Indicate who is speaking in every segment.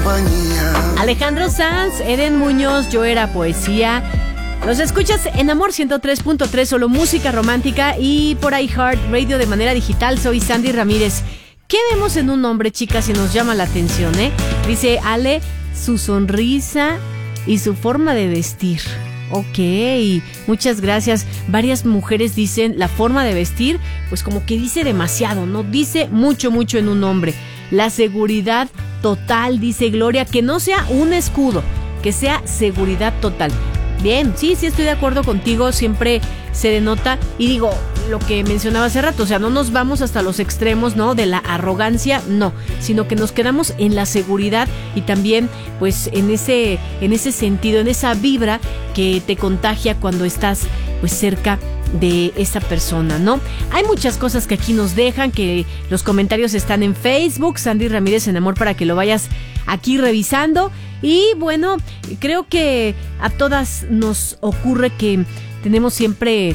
Speaker 1: compañía.
Speaker 2: Alejandro Sanz, Eden Muñoz, Yo Era Poesía. Los escuchas en Amor 103.3, solo música romántica, y por iHeart Radio de manera digital. Soy Sandy Ramírez. ¿Qué vemos en un hombre, chicas, si nos llama la atención, Dice Ale, su sonrisa y su forma de vestir. Ok, muchas gracias. Varias mujeres dicen la forma de vestir, pues como que dice demasiado, ¿no? Dice mucho en un hombre. La seguridad total, dice Gloria, que no sea un escudo, que sea seguridad total. Bien, sí, estoy de acuerdo contigo, siempre se denota, y digo, lo que mencionaba hace rato, o sea, no nos vamos hasta los extremos, ¿no? De la arrogancia, no, sino que nos quedamos en la seguridad y también, pues, en ese sentido, en esa vibra que te contagia cuando estás, pues, cerca de esa persona, ¿no? Hay muchas cosas que aquí nos dejan, que los comentarios están en Facebook, Sandy Ramírez en Amor, para que lo vayas aquí revisando. Y bueno, creo que a todas nos ocurre que tenemos siempre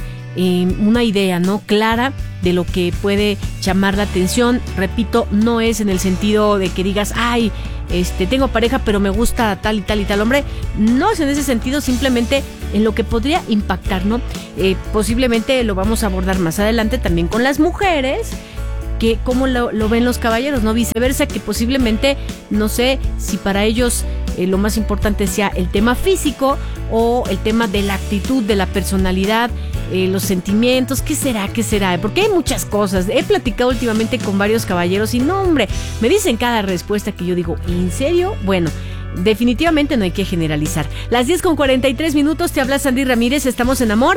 Speaker 2: una idea, ¿no? Clara de lo que puede llamar la atención. Repito, no es en el sentido de que digas, ay, tengo pareja pero me gusta tal y tal y tal hombre. No es en ese sentido, simplemente en lo que podría impactar, ¿no? Posiblemente lo vamos a abordar más adelante también con las mujeres, que cómo lo ven los caballeros, ¿no? Viceversa, que posiblemente, no sé si para ellos lo más importante sea el tema físico o el tema de la actitud, de la personalidad, los sentimientos. ¿Qué será? Porque hay muchas cosas. He platicado últimamente con varios caballeros y no, hombre, me dicen cada respuesta que yo digo, ¿en serio? Bueno, definitivamente no hay que generalizar. Las 10:43, te habla Sandy Ramírez. Estamos en Amor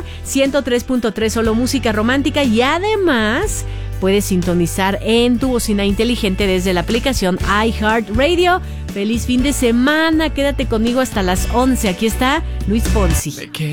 Speaker 2: 103.3, solo música romántica, y además puedes sintonizar en tu bocina inteligente desde la aplicación iHeartRadio. Feliz fin de semana, quédate conmigo hasta las 11. Aquí está Luis Fonsi.